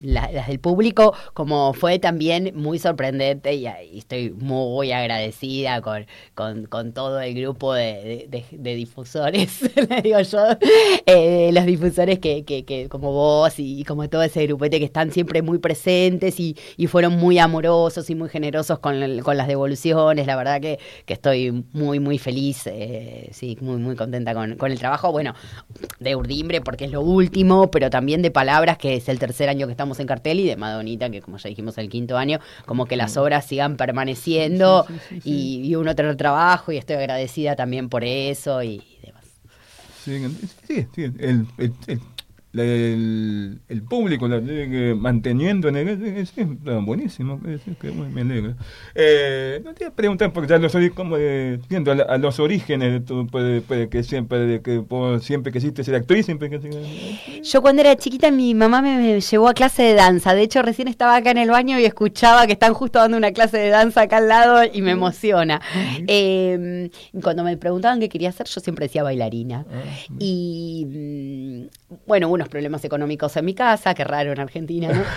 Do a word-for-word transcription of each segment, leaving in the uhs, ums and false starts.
La- las del público, como fue también muy sorprendente y, y estoy muy agradecida con, con, con todo el grupo de, de, de- de difusores, le digo yo, eh, los difusores que, que, que como vos y, y como todo ese grupete que están siempre muy presentes y, y fueron muy amorosos y muy generosos con, el- con las devoluciones. La verdad que, que estoy muy, muy feliz, eh, sí, muy, muy contenta con, con el trabajo. Bueno, de Urdimbre porque es lo último, pero también de Palabras, que es el tercer año que estamos en cartel, y de Madonita, que como ya dijimos el quinto año, como que las obras sigan permaneciendo Sí, sí, sí, sí. y, y uno tener trabajo, y estoy agradecida también por eso y, y demás. Sí, sí, sí, el, el, el, la- el, el público la sigue manteniendo en el, sí, está buenísimo, sí, que muy- me alegra. Eh, no te iba a preguntar, porque ya lo estoy como eh, viendo a, la- a los orígenes de tu, puede, puede que siempre, de que vos siempre quisiste ser actriz, siempre que Yo cuando era chiquita mi mamá me, me llevó a clase de danza. De hecho, recién estaba acá en el baño y escuchaba que están justo dando una clase de danza acá al lado y me emociona. Eh, cuando me preguntaban qué quería hacer, yo siempre decía bailarina. Y mm, bueno, hubo unos problemas económicos en mi casa, qué raro en Argentina, ¿no?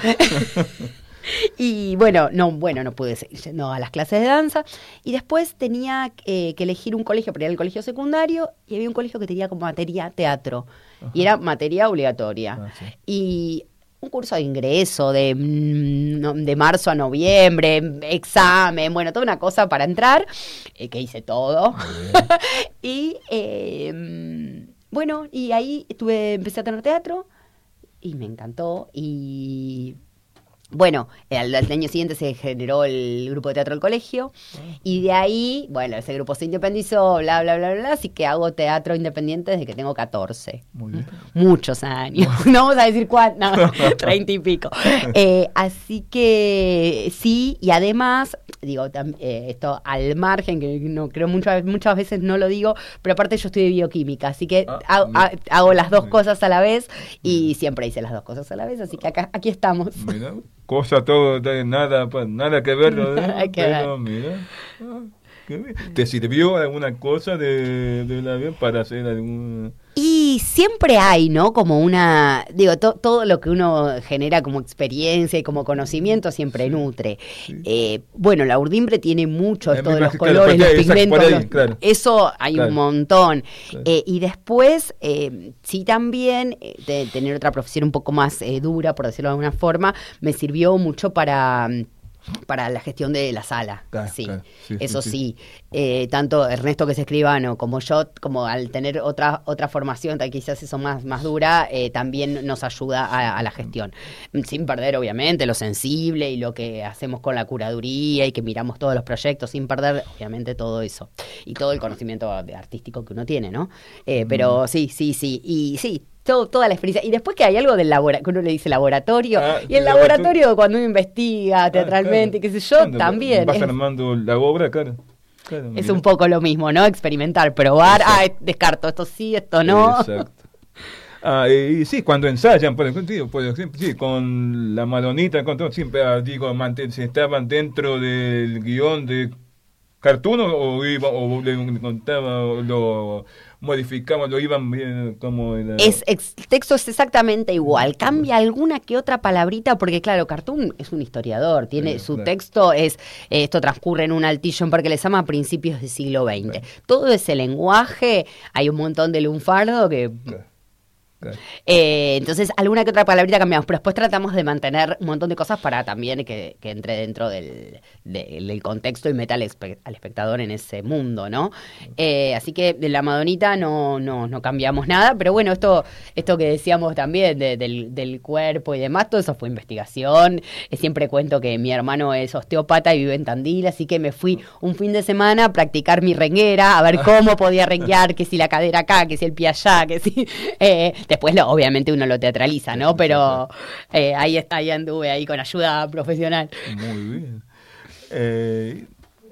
Y bueno, no, bueno, no pude seguir yendo a las clases de danza. Y después tenía eh, que elegir un colegio para ir al colegio secundario, y había un colegio que tenía como materia teatro. Y era materia obligatoria. Ah, sí. Y un curso de ingreso de, mm, no- de marzo a noviembre, examen, bueno, toda una cosa para entrar, eh, que hice todo. Y eh, mm, bueno, y ahí estuve, empecé a tener teatro y me encantó. Y bueno, al, al año siguiente se generó el grupo de teatro del colegio, y de ahí, bueno, ese grupo se independizó, bla, bla, bla, bla, así que hago teatro independiente desde que tengo catorce. Muy bien. Muchos años, no vamos a decir cuánto, no, treinta y pico. Eh, así que sí, y además, digo, tam- eh, esto al margen, que no creo muchas, muchas veces no lo digo, pero aparte yo estudié bioquímica, así que Ah, hago, mira. ha- hago las dos Mira. cosas a la vez, y Mira. siempre hice las dos cosas a la vez, así que acá, aquí estamos. Mira, cosa todo, de nada, pues, nada que ver, lo de- Nada que pero ver. mira. Ah, qué bien. ¿Te sirvió alguna cosa de, de la vida para hacer algún... Y siempre hay, ¿no? Como una, digo, to- todo lo que uno genera como experiencia y como conocimiento siempre nutre. Sí. Eh, bueno, la urdimbre tiene mucho Eh, esto me de los imagino, claro, colores, por ahí, los exacto, pigmentos, por ahí, los- claro. eso hay Claro. un montón. Claro. Eh, y después, eh, sí también, eh, de tener otra profesión un poco más eh, dura, por decirlo de alguna forma, me sirvió mucho para... mm, para la gestión de la sala, Claro, sí, claro, sí, eso sí, sí, sí. Eh, tanto Ernesto que es escribano como yo, como al tener otra otra formación, tal quizás eso más, más dura, eh, también nos ayuda a, a la gestión, sin perder obviamente lo sensible y lo que hacemos con la curaduría y que miramos todos los proyectos, sin perder obviamente todo eso y todo el conocimiento de- artístico que uno tiene, ¿no? Eh, pero sí, sí, sí, y sí, todo- toda la experiencia. Y después que hay algo del laboratorio, que uno le dice laboratorio, Ah, y el el laboratorio- laboratorio cuando uno investiga Ah, teatralmente, claro. qué sé yo, Cuando también. vas Es, armando la obra, claro. Claro, es mira. un poco lo mismo, ¿no? Experimentar, probar, Exacto. ah, descarto, esto sí, esto no. Exacto. Ah, y, y sí, cuando ensayan, por ejemplo, sí, por ejemplo, sí, con la Madonita, con todo, siempre, ah, digo, manten- si estaban dentro del guión de Cartoon o, o iba, o le contaba, o lo modificamos, lo iban bien como era. Es, ex- el texto es exactamente igual, cambia alguna que otra palabrita, porque claro, Cartoon es un historiador, tiene Sí, su claro. texto es, eh, esto transcurre en un altillo en Parque Lezama a principios del siglo veinte. Claro. Todo ese lenguaje, hay un montón de lunfardo que... Claro, claro. Eh, entonces, alguna que otra palabrita cambiamos, pero después tratamos de mantener un montón de cosas para también que, que entre dentro del, del- del contexto y meta al, espe- al espectador en ese mundo, ¿no? Eh, así que de la Madonita no, no, no cambiamos nada, pero bueno, esto, esto que decíamos también de- del, del cuerpo y demás, todo eso fue investigación. Eh, siempre cuento que mi hermano es osteópata y vive en Tandil, así que me fui un fin de semana a practicar mi renguera, a ver cómo podía renguear, que si la cadera acá, que si el pie allá, que si... eh, después, lo, obviamente, uno lo teatraliza, ¿no? Pero eh, ahí, está, ahí anduve, ahí con ayuda profesional. Muy bien. Eh,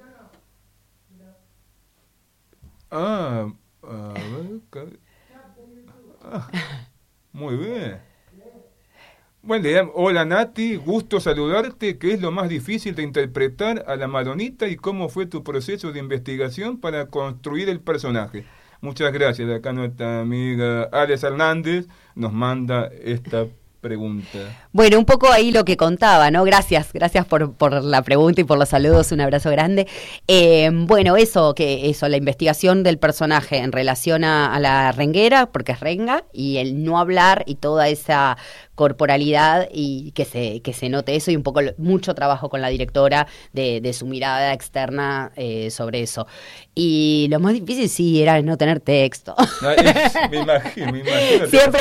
ah, a ver, ca- ah, muy bien. Bueno, le llamo- hola Nati, gusto saludarte. ¿Qué es lo más difícil de interpretar a la Madonita y cómo fue tu proceso de investigación para construir el personaje? Muchas gracias. Acá nuestra amiga Alex Hernández nos manda esta pregunta? Bueno, un poco ahí lo que contaba, ¿no? Gracias, gracias por, por la pregunta y por los saludos, un abrazo grande. Eh, bueno, eso, que eso, la investigación del personaje en relación a, a la renguera, porque es renga, y el no hablar y toda esa corporalidad y que se, que se note eso y un poco mucho trabajo con la directora de, de su mirada externa eh, sobre eso. Y lo más difícil sí era no tener texto. No, es, me imagino, me imagino. Siempre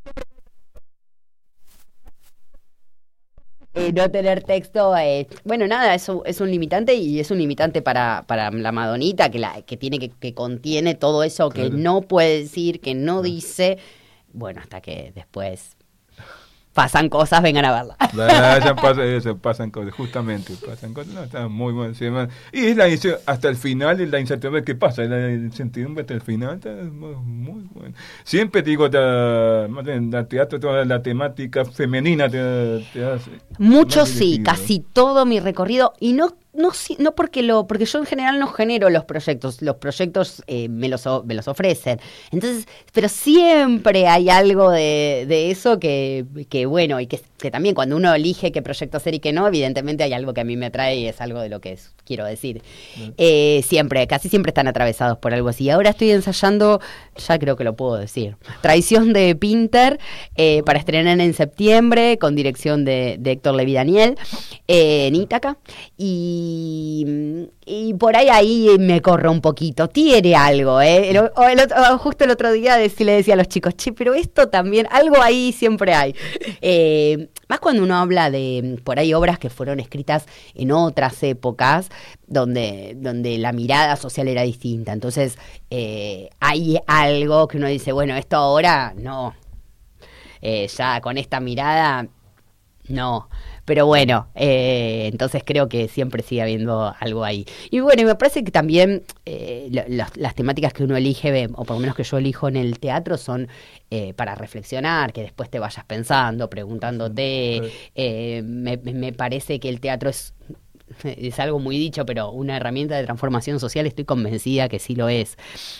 Eh, no tener texto, eh, bueno, nada, eso es un limitante y es un limitante para, para la Madonita, que la que tiene que, que contiene todo eso que claro. no puede decir, que no dice, bueno, hasta que después pasan cosas, vengan a verla. Vayan, pasa, eso, pasan cosas, justamente, pasan cosas, no, está muy bueno. Sí, y es la, hasta el final, es la incertidumbre que pasa, la incertidumbre hasta el final, está muy, muy bueno. Siempre digo, en la teatro, toda la temática femenina te, te hace. Mucho sí, casi todo mi recorrido, y no No, sí, no porque lo, porque yo en general no genero los proyectos, los proyectos eh, me, los, me los ofrecen. Entonces, pero siempre hay algo de, de eso que, que bueno, y que, que también cuando uno elige qué proyecto hacer y qué no, evidentemente hay algo que a mí me atrae y es algo de lo que es, quiero decir. Mm. Eh, siempre, casi siempre están atravesados por algo así. Ahora estoy ensayando, ya creo que lo puedo decir, Traición de Pinter, eh, para estrenar en septiembre, con dirección de, de Héctor Levi Daniel, eh, en Ítaca, y Y, y por ahí ahí me corro un poquito, tiene algo, ¿eh? El, o el otro, justo el otro día de, le decía a los chicos, che, pero esto también, algo ahí siempre hay. Eh, más cuando uno habla de, por ahí, obras que fueron escritas en otras épocas, donde, donde la mirada social era distinta. Entonces, eh, hay algo que uno dice, bueno, esto ahora no. Eh, ya con esta mirada, no. Pero bueno, eh, entonces creo que siempre sigue habiendo algo ahí. Y bueno, me parece que también eh, las, las temáticas que uno elige, o por lo menos que yo elijo en el teatro, son eh, para reflexionar, que después te vayas pensando, preguntándote. Eh, me, me parece que el teatro es, es algo muy dicho, pero una herramienta de transformación social, estoy convencida que sí lo es.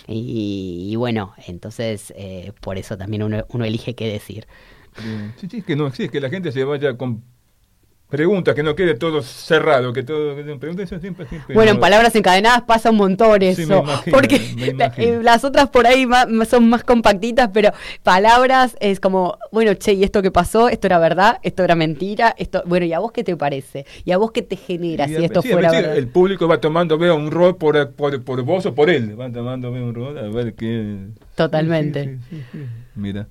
Y, y bueno, entonces eh, por eso también uno, uno elige qué decir. Sí, sí, que no, sí, que la gente se vaya con preguntas, que no quede todo cerrado, que todo que preguntas siempre, siempre. Bueno, no. En Palabras Encadenadas pasa un montón eso, sí, me imagino, porque me imagino. las otras por ahí más, son más compactitas, pero Palabras es como, bueno, che, ¿y esto qué pasó? ¿Esto era verdad? ¿Esto era mentira? Esto, bueno, ¿y a vos qué te parece? ¿Y a vos qué te genera y si a, esto sí, fuera sí, verdad? El público va tomando, vea, un rol por, por, por vos o por él, va tomando vea, un rol a ver qué. Totalmente. Sí, sí, sí, sí, sí. Mira.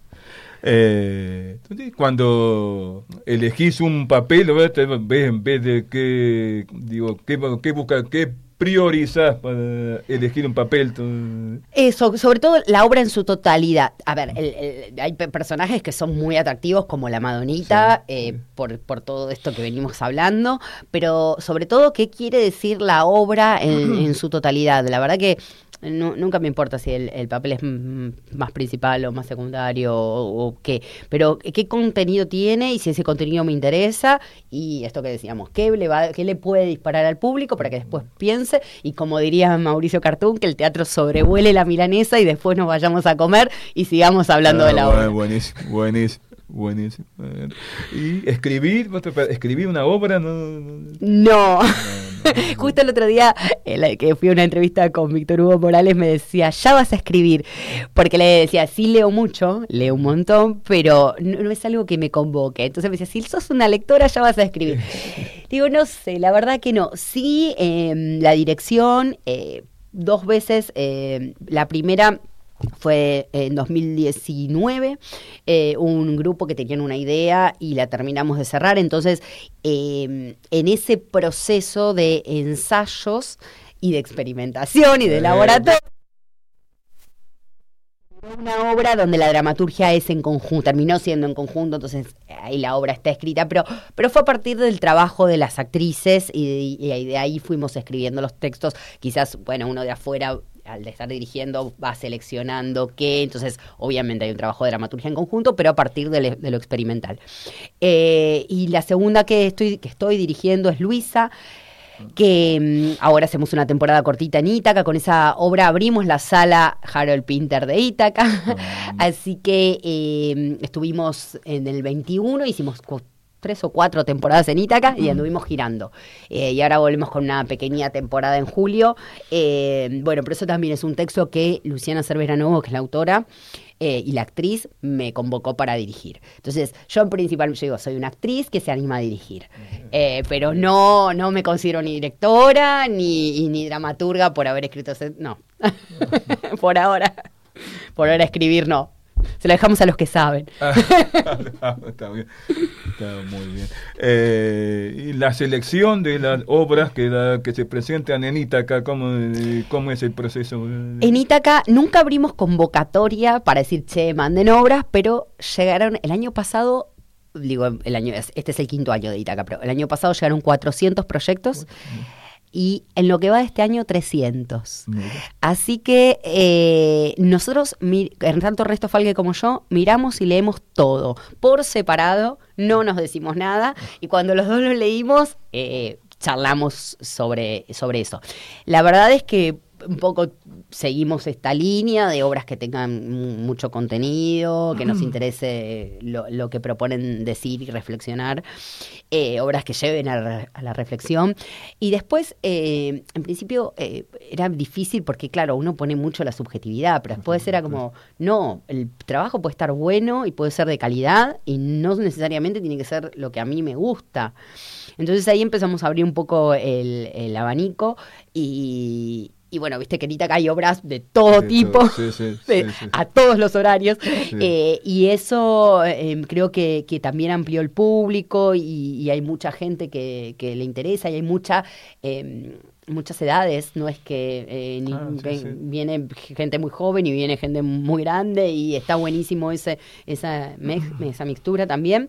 Eh, cuando elegís un papel, ves en vez de qué, digo, qué, qué buscas, qué priorizás para elegir un papel. Eso, sobre todo la obra en su totalidad. A ver, el, el, hay personajes que son muy atractivos, como la Madonita, sí, eh, sí. Por, por todo esto que venimos hablando, pero sobre todo, ¿qué quiere decir la obra en, en su totalidad? La verdad que No, nunca me importa si el, el papel es m- más principal o más secundario o, o qué, pero qué contenido tiene y si ese contenido me interesa y esto que decíamos, qué le, va, qué le puede disparar al público para que después piense y como diría Mauricio Cartún, que el teatro sobrevuele la milanesa y después nos vayamos a comer y sigamos hablando ah, de la bueno, obra. Buenísimo, buenísimo. Buenísimo. ¿Y escribir? ¿Escribir una obra? No. no, no. no, no. Justo el otro día, eh, que fui a una entrevista con Víctor Hugo Morales, me decía, ya vas a escribir. Porque le decía, sí leo mucho, leo un montón, pero no, no es algo que me convoque. Entonces me decía, si sos una lectora, ya vas a escribir. Digo, no sé, la verdad que no. Sí, eh, la dirección, eh, dos veces, eh, la primera fue en dos mil diecinueve, eh, un grupo que tenían una idea y la terminamos de cerrar, entonces eh, en ese proceso de ensayos y de experimentación y de laboratorio, una obra donde la dramaturgia es en conjunto, terminó siendo en conjunto, entonces ahí la obra está escrita, pero, pero fue a partir del trabajo de las actrices y, y, y de ahí fuimos escribiendo los textos, quizás, bueno, uno de afuera al estar dirigiendo va seleccionando qué, entonces obviamente hay un trabajo de dramaturgia en conjunto, pero a partir de, le, de lo experimental. Eh, y la segunda que estoy, que estoy dirigiendo es Luisa, que um, ahora hacemos una temporada cortita en Ítaca. Con esa obra abrimos la sala Harold Pinter de Ítaca. Uh-huh. Así que eh, estuvimos en el veintiuno, hicimos cu- tres o cuatro temporadas en Ítaca y anduvimos girando. Eh, y ahora volvemos con una pequeña temporada en julio. Eh, bueno, pero eso también es un texto que Luciana Cervera Novo, que es la autora, eh, y la actriz, me convocó para dirigir. Entonces, yo en principal, yo digo, soy una actriz que se anima a dirigir. Eh, pero no, no me considero ni directora ni, ni dramaturga por haber escrito ese... No. Por ahora. Por ahora escribir no. Se lo dejamos a los que saben. Ah, está bien, está muy bien. Eh, y la selección de las obras que, la, que se presentan en Ítaca, ¿cómo, ¿cómo es el proceso? En Ítaca nunca abrimos convocatoria para decir, che, manden obras, pero llegaron el año pasado, digo, el año este es el quinto año de Ítaca, pero el año pasado llegaron cuatrocientos proyectos. Y en lo que va de este año, trescientos. Mira. Así que eh, nosotros, en tanto Ernesto Falque como yo, miramos y leemos todo. Por separado, no nos decimos nada. Y cuando los dos lo leímos, eh, charlamos sobre, sobre eso. La verdad es que un poco seguimos esta línea de obras que tengan mucho contenido, que nos interese lo, lo que proponen decir y reflexionar, eh, obras que lleven a, a la reflexión. Y después, eh, en principio, eh, era difícil porque, claro, uno pone mucho la subjetividad, pero después era como, no, el trabajo puede estar bueno y puede ser de calidad y no necesariamente tiene que ser lo que a mí me gusta. Entonces ahí empezamos a abrir un poco el, el abanico y... Y bueno, viste que en Ítaca hay obras de todo de tipo, todo. Sí, sí, de, sí, sí. a todos los horarios. Sí. Eh, y eso eh, creo que, que también amplió el público y, y hay mucha gente que, que le interesa y hay mucha... Eh, muchas edades, no es que eh, ni, ah, sí, ven, sí. viene gente muy joven y viene gente muy grande y está buenísimo ese esa, mez, esa mixtura también.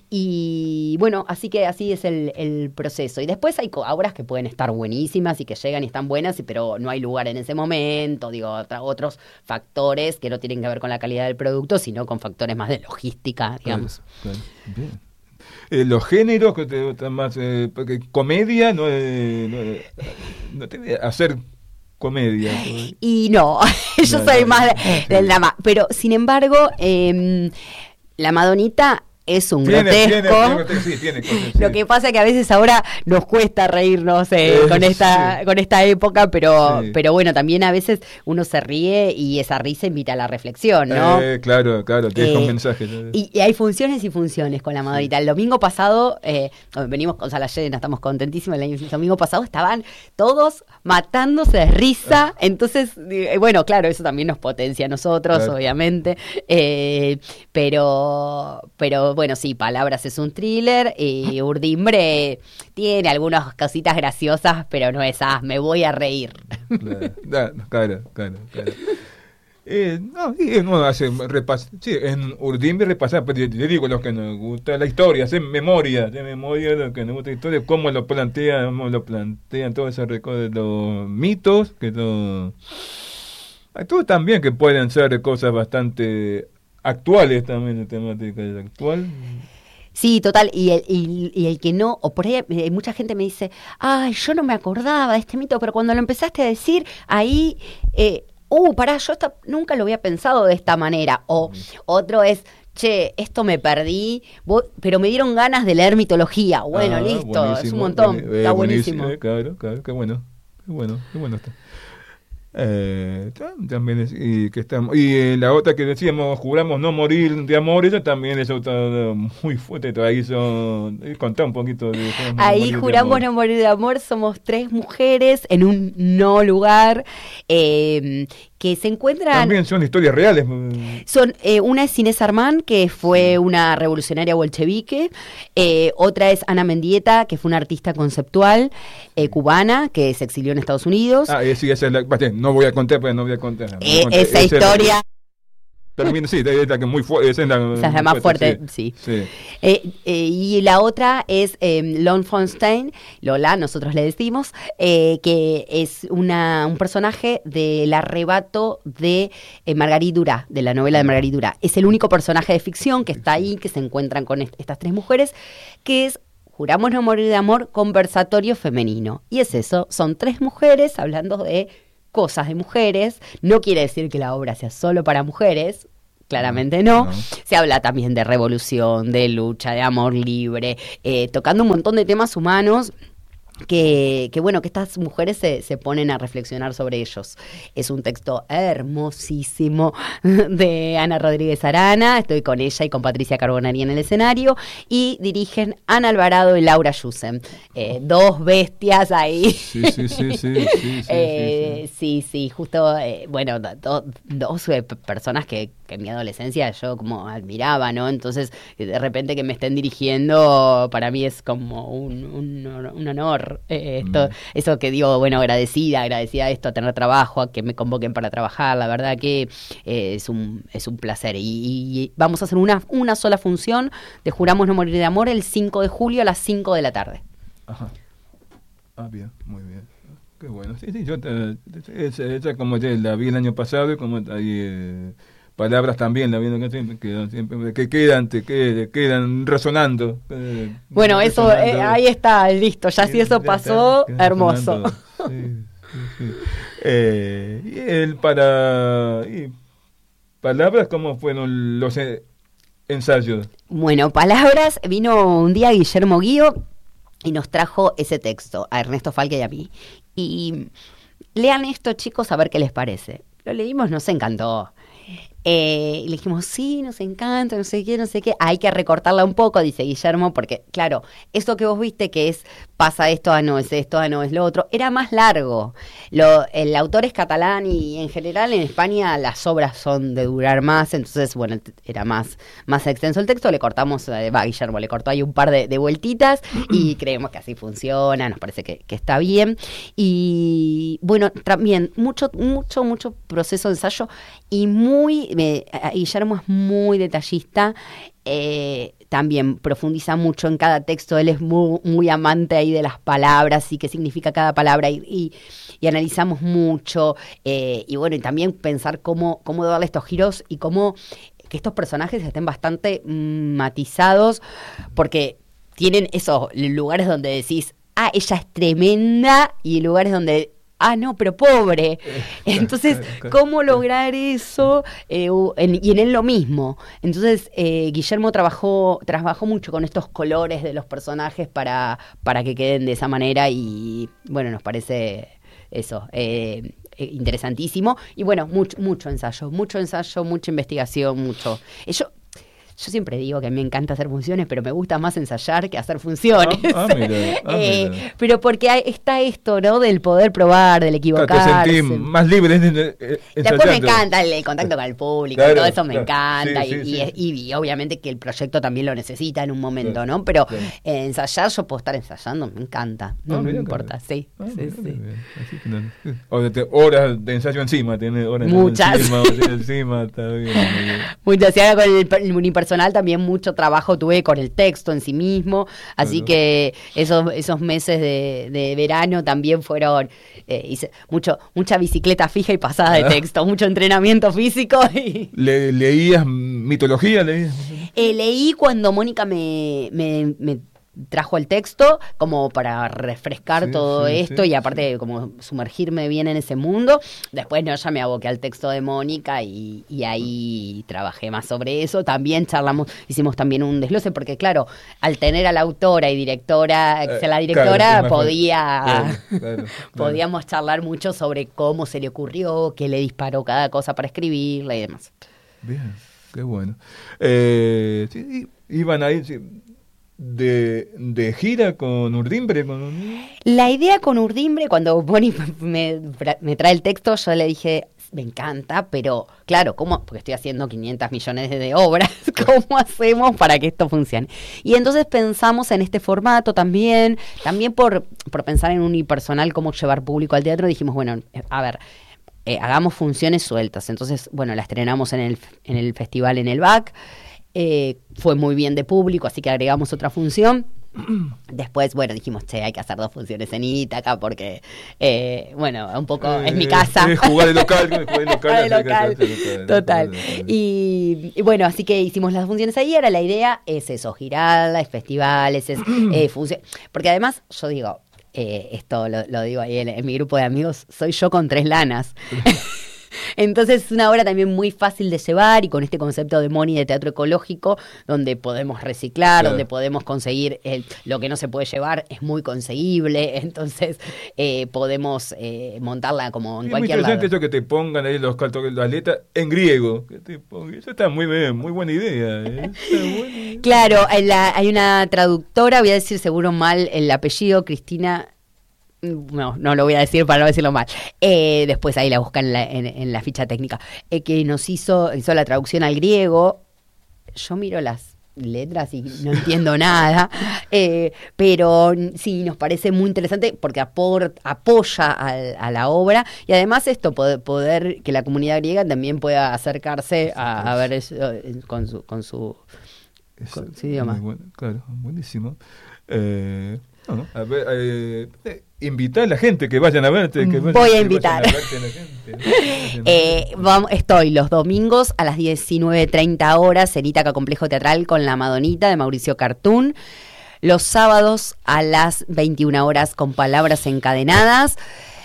Y bueno, así que así es el, el proceso. Y después hay obras que pueden estar buenísimas y que llegan y están buenas, pero no hay lugar en ese momento, digo, otra, otros factores que no tienen que ver con la calidad del producto, sino con factores más de logística, digamos. Claro, claro. Bien. Eh, los géneros que te gustan más, eh, porque comedia no, eh, no, no te voy a hacer comedia. Y no, yo no, soy no, más no, del drama, pero sin embargo, eh, La Madonita es un tiene, grotesco. Tiene, sí, tiene cosas, Lo sí. que pasa es que a veces ahora nos cuesta reírnos eh, eh, con esta sí. con esta época, pero sí. pero bueno, también a veces uno se ríe y esa risa invita a la reflexión, ¿no? Eh, claro, claro, tienes eh, un mensaje. Y, y hay funciones y funciones con La Madonita. Sí. El domingo pasado, eh, venimos con sala llena, estamos contentísimos. El domingo pasado estaban todos matándose de risa. Entonces, eh, bueno, claro, eso también nos potencia a nosotros, claro. obviamente. Eh, pero, pero bueno, sí, Palabras es un thriller y Urdimbre tiene algunas cositas graciosas, pero no es, ah, me voy a reír. Claro, claro, claro. claro. Eh, no, y no hace repas, sí, en Urdimbre repasar, pero yo digo lo que nos gusta la historia, hacer memoria, de memoria lo que nos gusta la historia, cómo lo plantean, cómo lo plantean todos esos recuerdos, los mitos, que lo, tú también que pueden ser cosas bastante actuales también, de temática actual. Sí, total, y el, y, y el que no, o por ahí eh, mucha gente me dice, ay, yo no me acordaba de este mito, pero cuando lo empezaste a decir, ahí, eh, uh, pará, yo esta, nunca lo había pensado de esta manera, o mm. otro es, che, esto me perdí, vos, pero me dieron ganas de leer mitología, bueno, ah, listo, es un montón, eh, está buenísimo. Eh, claro, claro, qué bueno, qué bueno, qué bueno está. Eh, también es, y que estamos y eh, la otra que decíamos juramos no morir de amor, esa también es otra muy fuerte. Ahí son, contá un poquito de ahí no juramos no morir de amor. Somos tres mujeres en un no lugar eh, que se encuentran. También son historias reales. Son eh, una es Inés Armán, que fue una revolucionaria bolchevique. Eh, otra es Ana Mendieta, que fue una artista conceptual eh, cubana que se exilió en Estados Unidos. Ah, sí, esa es la. No voy a contar, pero no voy a contar. No eh, contar. Esa, esa historia. Termina, sí, es la que muy fu- esa es la, esa es la más fuerte, fuerte sí. sí. sí. Eh, eh, y la otra es eh, Lon Fonstein, Lola, nosotros le decimos, eh, que es una, un personaje del arrebato de eh, Marguerite Duras, de la novela de Marguerite Duras. Es el único personaje de ficción que está ahí, que se encuentran con est- estas tres mujeres, que es Juramos no morir de amor, conversatorio femenino. Y es eso, son tres mujeres hablando de cosas de mujeres. No quiere decir que la obra sea solo para mujeres, claramente no. no. Se habla también de revolución, de lucha, de amor libre, eh, tocando un montón de temas humanos. Que, que bueno, que estas mujeres se, se ponen a reflexionar sobre ellos. Es un texto hermosísimo de Ana Rodríguez Arana. Estoy con ella y con Patricia Carbonari en el escenario. Y dirigen Ana Alvarado y Laura Yusen. Eh, dos bestias ahí. Sí, sí, sí, sí. Sí, sí, eh, sí, sí. sí, sí, justo, eh, bueno, do, dos eh, personas que, que en mi adolescencia yo como admiraba, ¿no? Entonces, de repente que me estén dirigiendo, para mí es como un, un, un honor. Eh, esto, mm. Eso que digo, bueno, agradecida, agradecida a esto, a tener trabajo, a que me convoquen para trabajar, la verdad que eh, es un es un placer. Y, y vamos a hacer una, una sola función de Juramos no morir de amor el cinco de julio a las cinco de la tarde. Ajá. Ah, bien, muy bien. Qué bueno. Sí, sí, yo te, esa, esa como ya la vi el año pasado y como ahí... Eh, palabras también la viendo que siempre quedan siempre que quedan te que quedan resonando eh, bueno eso resonando. Eh, ahí está listo ya sí, si eso pasó está, hermoso sí, sí, sí. Eh, y el para y palabras cómo fueron los eh, ensayos. Bueno, palabras vino un día Guillermo Guío y nos trajo ese texto a Ernesto Falque y a mí y lean esto chicos a ver qué les parece. Lo leímos, nos encantó. Eh, y le dijimos, sí, nos encanta, no sé qué, no sé qué. Hay que recortarla un poco, dice Guillermo, porque, claro, esto que vos viste que es, pasa esto, ah, no, es esto, ah, no, es lo otro, era más largo. Lo, el autor es catalán y, en general, en España las obras son de durar más, entonces, bueno, era más, más extenso el texto. Le cortamos, eh, va, Guillermo le cortó ahí un par de, de vueltitas y creemos que así funciona, nos parece que, que está bien. Y, bueno, también, mucho, mucho, mucho proceso de ensayo y muy... Me, Guillermo es muy detallista, eh, también profundiza mucho en cada texto, él es muy, muy amante ahí de las palabras y qué significa cada palabra y, y, y analizamos mucho eh, y bueno, y también pensar cómo, cómo darle estos giros y cómo que estos personajes estén bastante mm, matizados porque tienen esos lugares donde decís, ah, ella es tremenda y lugares donde... ah, no, pero pobre. Entonces, ¿cómo lograr eso? Eh, en, y en él lo mismo. Entonces, eh, Guillermo trabajó trabajó mucho con estos colores de los personajes para, para que queden de esa manera y, bueno, nos parece eso, eh, interesantísimo. Y, bueno, mucho, mucho ensayo, mucho ensayo, mucha investigación, mucho... Yo, Yo siempre digo que a mí me encanta hacer funciones, pero me gusta más ensayar que hacer funciones. Ah, ah, mira, ah, eh, mira. Pero porque hay, está esto, ¿no? Del poder probar, del equivocarse. Claro, te sentí más libre ensayando. Después me encanta el, el contacto con el público, claro, todo eso me claro. encanta. Sí, y, sí, y, sí. Y, y obviamente que el proyecto también lo necesita en un momento, claro, ¿no? Pero claro. eh, ensayar, yo puedo estar ensayando, me encanta. No, ah, me importa, claro. sí. Ah, sí, mira, sí. Así que no, sí. O te, horas de ensayo encima, tiene horas muchas. encima, horas encima, está bien. bien. Muchas. Y ahora con el, el unipersonal también mucho trabajo tuve con el texto en sí mismo, así claro. que esos esos meses de, de verano también fueron eh, hice mucho mucha bicicleta fija y pasada de texto, mucho entrenamiento físico. Y... ¿Le, ¿Leías mitología? ¿Leías? Eh, leí cuando Mónica me, me, me trajo el texto como para refrescar sí, todo sí, esto sí, y aparte sí. como sumergirme bien en ese mundo. Después no, ya me aboqué al texto de Mónica y, y ahí trabajé más sobre eso. También charlamos, hicimos también un desglose porque claro, al tener a la autora y directora, eh, la directora claro, podía claro, claro, claro. podíamos charlar mucho sobre cómo se le ocurrió, qué le disparó cada cosa para escribirla y demás. Bien, qué bueno. Eh, sí, iban ahí... Sí. De, de gira con Urdimbre con... La idea con Urdimbre, cuando Bonnie me, me trae el texto, yo le dije, me encanta, pero claro, ¿cómo? Porque estoy haciendo quinientos millones de obras, ¿cómo hacemos para que esto funcione? Y entonces pensamos en este formato también, también por, por pensar en unipersonal, cómo llevar público al teatro, dijimos, bueno, a ver, eh, hagamos funciones sueltas. Entonces, bueno, la estrenamos en el, en el festival en el B A C, Eh, fue muy bien de público, así que agregamos otra función Después, bueno, dijimos, che, hay que hacer dos funciones en Ítaca porque, eh, bueno, un poco Eh, es mi casa. Eh, jugar de local, jugar de local. De local, total. Y, y bueno, así que hicimos las funciones ahí. Ahora la idea es eso, girarlas, festivales, es, eh, función- porque además, yo digo, eh, esto lo, lo digo ahí en, en mi grupo de amigos, soy yo con tres lanas. Entonces es una obra también muy fácil de llevar y con este concepto de Moni de teatro ecológico, donde podemos reciclar, claro. donde podemos conseguir el, lo que no se puede llevar, es muy conseguible, entonces eh, podemos eh, montarla como en es cualquier muy lado. interesante eso que te pongan ahí los cantos, las letras en griego. Que te pongan, eso está muy bien, muy buena idea. ¿eh? Buena. Claro, en la, hay una traductora, voy a decir seguro mal el apellido, Cristina... No, no lo voy a decir para no decirlo mal. Eh, después ahí la buscan en la, en, en la ficha técnica. Eh, que nos hizo, hizo la traducción al griego. Yo miro las letras y no entiendo nada. Eh, pero sí, nos parece muy interesante porque aport, apoya a, a la obra. Y además esto, poder, poder que la comunidad griega también pueda acercarse a, a ver eso con su, con su, con su idioma. Bueno, claro, buenísimo. Eh, no, a ver, eh, invitar a la gente que vayan a verte. Que vayan, Voy a que invitar. vayan a verte a la gente. eh, vamos, estoy los domingos a las diecinueve treinta horas en Ítaca Complejo Teatral con La Madonita de Mauricio Cartún. Los sábados a las veintiuna horas con Palabras Encadenadas.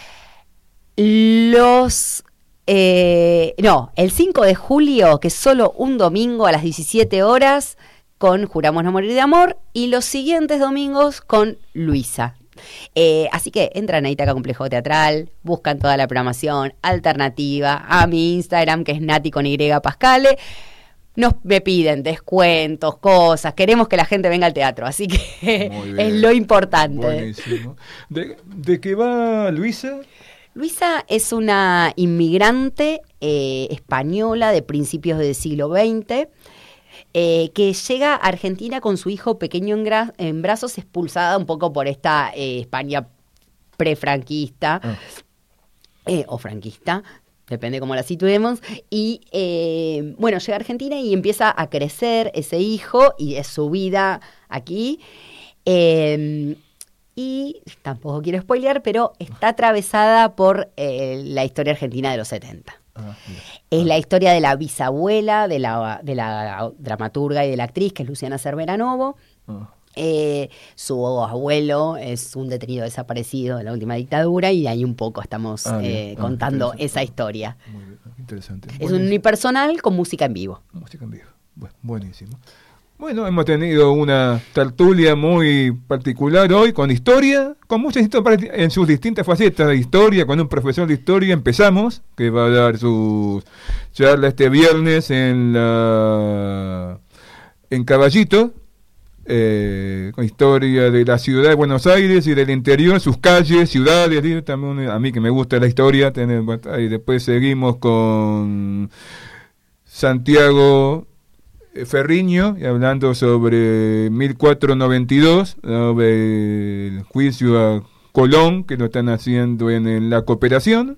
Los... Eh, no, el cinco de julio, que es solo un domingo a las diecisiete horas, con Juramos No Morir de Amor, y los siguientes domingos con Luisa. Eh, así que entran a Ítaca Complejo Teatral, buscan toda la programación alternativa, a mi Instagram, que es Nati con Y Pascale. Nos me piden descuentos, cosas, queremos que la gente venga al teatro, así que es lo importante. Buenísimo. ¿De, de qué va Luisa? Luisa es una inmigrante eh, española de principios del siglo veinte, eh, que llega a Argentina con su hijo pequeño en, gra- en brazos, expulsada un poco por esta eh, España prefranquista, ah. eh, o franquista, depende cómo la situemos, y eh, bueno, llega a Argentina y empieza a crecer ese hijo y es su vida aquí. Eh, Y tampoco quiero spoilear, pero está atravesada por eh, la historia argentina de los setenta. Ah, es ah. la historia de la bisabuela de la, de la dramaturga y de la actriz, que es Luciana Cervera Novo. Ah. Eh, su abuelo es un detenido desaparecido en la última dictadura y ahí un poco estamos ah, eh, ah, contando esa historia. Muy bien, interesante. Es un unipersonal con música en vivo. Música en vivo, bueno, buenísimo. Bueno, hemos tenido una tertulia muy particular hoy, con historia, con muchas historias en sus distintas facetas de historia, con un profesor de historia empezamos, que va a dar su charla este viernes en la en Caballito, eh, con historia de la ciudad de Buenos Aires y del interior, sus calles, ciudades, también a mí que me gusta la historia, tener, y después seguimos con Santiago Ferriño, y hablando sobre mil cuatrocientos noventa y dos, sobre el juicio a Colón, que lo están haciendo en, en la cooperación.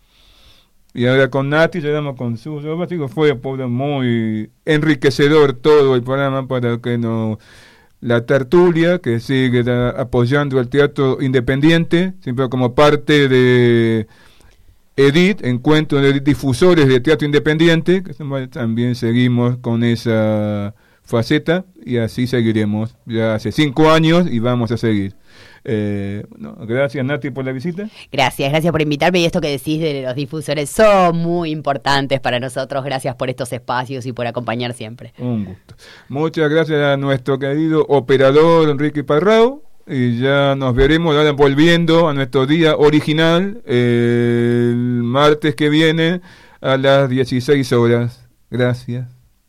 Y ahora con Nati, llegamos con su... Yo fue muy enriquecedor todo el programa para que no... La tertulia, que sigue da, apoyando al teatro independiente, siempre como parte de... EDIT, Encuentro de Difusores de Teatro Independiente, que también seguimos con esa faceta y así seguiremos. Ya hace cinco años y vamos a seguir. Eh, no, gracias, Nati, por la visita. Gracias, gracias por invitarme, y esto que decís de los difusores son muy importantes para nosotros. Gracias por estos espacios y por acompañar siempre. Un gusto. Muchas gracias a nuestro querido operador Enrique Parrao. Y ya nos veremos ahora volviendo a nuestro día original eh, el martes que viene a las dieciséis horas. Gracias.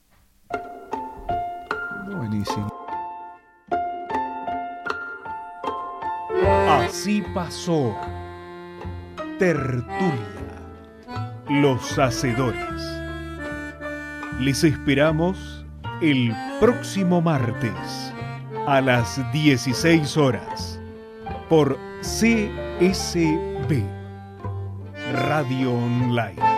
Buenísimo. Así pasó Tertulia, los hacedores. Les esperamos el próximo martes a las dieciséis horas por C S B Radio Online.